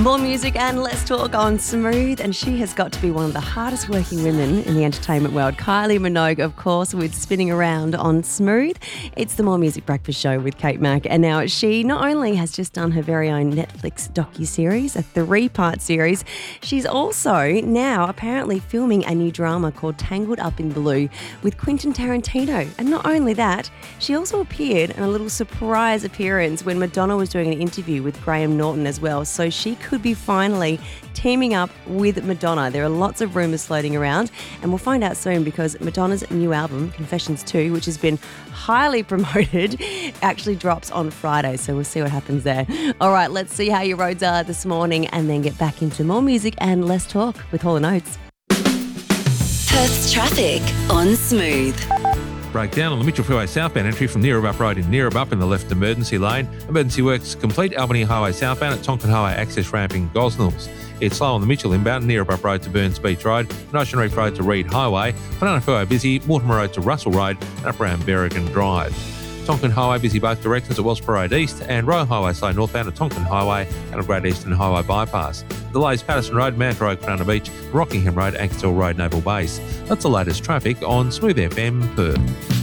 More music and less talk on Smooth, and she has got to be one of the hardest working women in the entertainment world. Kylie Minogue, of course, with Spinning Around on Smooth. It's the More Music Breakfast Show with Kate Mack, and now she not only has just done her very own Netflix docu-series, a 3-part series, she's also now apparently filming a new drama called Tangled Up in Blue with Quentin Tarantino. And not only that, she also appeared in a little surprise appearance when Madonna was doing an interview with Graham Norton as well. So she could be finally teaming up with Madonna. There are lots of rumours floating around, and we'll find out soon because Madonna's new album, Confessions 2, which has been highly promoted, actually drops on Friday. So we'll see what happens there. All right, let's see how your roads are this morning and then get back into more music and less talk with Hall & Oates. Perth's traffic on Smooth. Breakdown on the Mitchell Freeway southbound entry from Neerabup Road in Neerabup in the left emergency lane. Emergency works complete. Albany Highway southbound at Tonkin Highway access ramp in Gosnells. It's slow on the Mitchell inbound, Neerabup Road to Burns Beach Road, and Ocean Reef Road to Reed Highway. Banana Freeway busy, Mortimer Road to Russell Road, and up around Berrigan Drive. Tonkin Highway busy both directions at Wellsborough Road East, and Royal Highway slow northbound at Tonkin Highway and at Great Eastern Highway bypass. Delays Patterson Road, Manta Road, Corona Beach, Rockingham Road, Ankersville Road, Naval Base. That's the latest traffic on Smooth FM Perth.